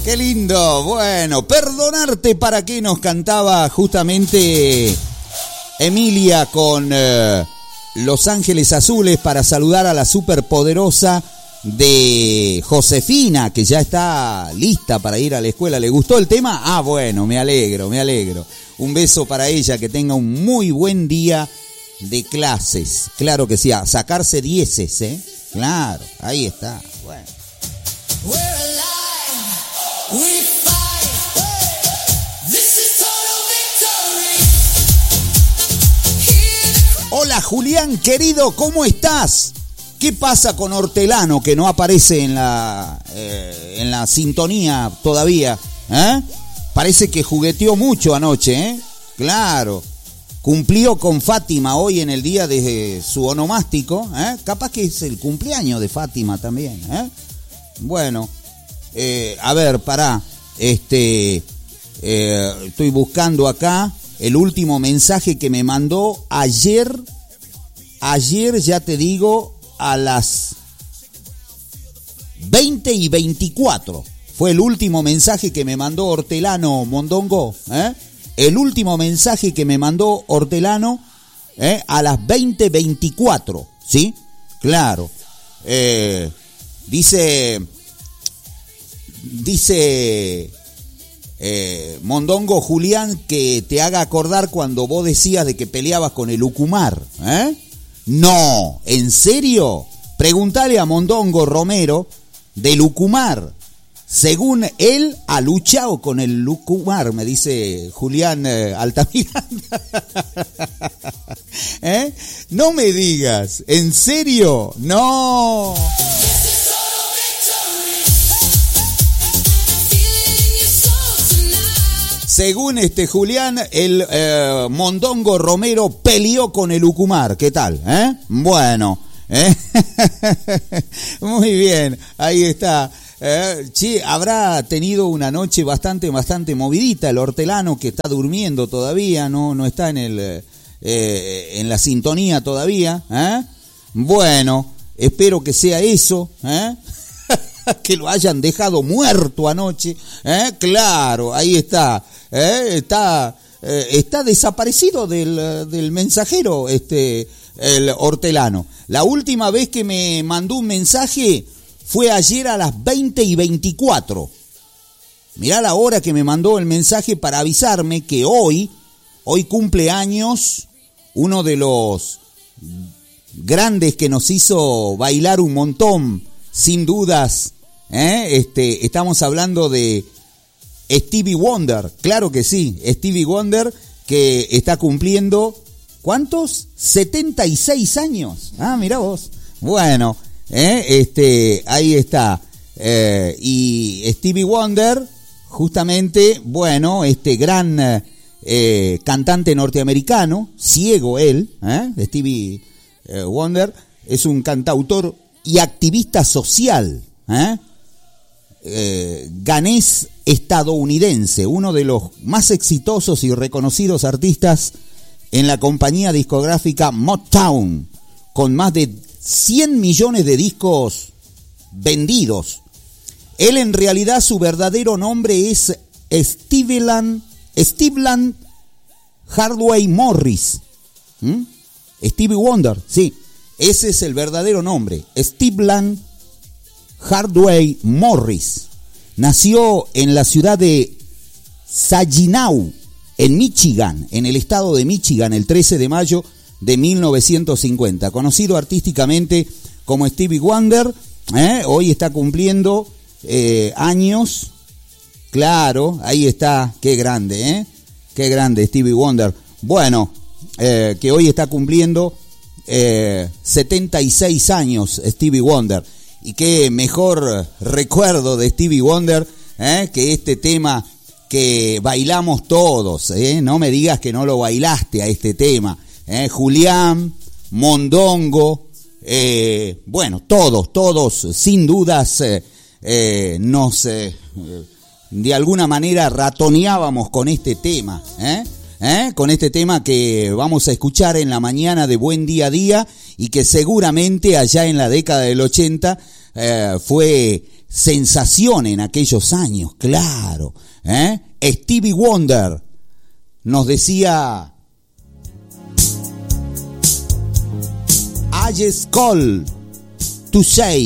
Qué lindo. Bueno, perdonarte para qué nos cantaba justamente Emilia con Los Ángeles Azules para saludar a la superpoderosa de Josefina, que ya está lista para ir a la escuela. ¿Le gustó el tema? Ah, bueno, me alegro. Un beso para ella, que tenga un muy buen día de clases. Claro que sí, a sacarse 10, ¿eh? Claro, ahí está. Bueno. Hola Julián, querido, ¿cómo estás? ¿Qué pasa con Hortelano, que no aparece en la sintonía todavía? Parece que jugueteó mucho anoche, ¿eh? Claro. Cumplió con Fátima hoy en el día de su onomástico, ¿eh? Capaz que es el cumpleaños de Fátima también, ¿eh? Bueno, a ver, pará. Estoy buscando acá el último mensaje que me mandó ayer, ya te digo, a las 20:24. Fue el último mensaje que me mandó Hortelano Mondongo, ¿eh? El último mensaje que me mandó Hortelano, a las 20:24, ¿sí? Claro. Dice Mondongo, Julián, que te haga acordar cuando vos decías de que peleabas con el Ucumar, ¿eh? No, ¿en serio? Preguntale a Mondongo Romero del Ucumar. Según él, ha luchado con el Ucumar, me dice Julián Altamiranda. No me digas, ¿en serio? No. Según Julián, el Mondongo Romero peleó con el Ucumar. ¿Qué tal? Bueno, muy bien, ahí está. Sí, habrá tenido una noche bastante movidita el Hortelano, que está durmiendo todavía, no está en la sintonía todavía. Bueno, espero que sea eso, que lo hayan dejado muerto anoche. Claro, ahí está. Está desaparecido del mensajero el Hortelano. La última vez que me mandó un mensaje fue ayer a las 20:24. Mirá la hora que me mandó el mensaje para avisarme que hoy cumple años uno de los grandes que nos hizo bailar un montón, sin dudas. Estamos hablando de Stevie Wonder, claro que sí, Stevie Wonder, que está cumpliendo, ¿cuántos? 76 años. Ah, mirá vos. Bueno, ahí está. Y Stevie Wonder, justamente, bueno, gran cantante norteamericano, ciego él, Stevie Wonder, es un cantautor y activista social, ganés estadounidense, uno de los más exitosos y reconocidos artistas en la compañía discográfica Motown, con más de 100 millones de discos vendidos. Él, en realidad, su verdadero nombre es Stevland Hardway Morris. Stevie Wonder, sí, ese es el verdadero nombre, Stevland Hardway Morris. Nació en la ciudad de Saginaw, en Michigan, en el estado de Michigan, el 13 de mayo de 1950. Conocido artísticamente como Stevie Wonder, hoy está cumpliendo años. Claro, ahí está, qué grande, qué grande Stevie Wonder. Bueno, que hoy está cumpliendo 76 años Stevie Wonder. Y qué mejor recuerdo de Stevie Wonder, que este tema que bailamos todos, no me digas que no lo bailaste a este tema, Julián, Mondongo, bueno, todos, sin dudas, nos de alguna manera ratoneábamos con este tema, con este tema que vamos a escuchar en la mañana de Buen Día a Día, y que seguramente allá en la década del 80 fue sensación en aquellos años, claro. Stevie Wonder nos decía, I just call to say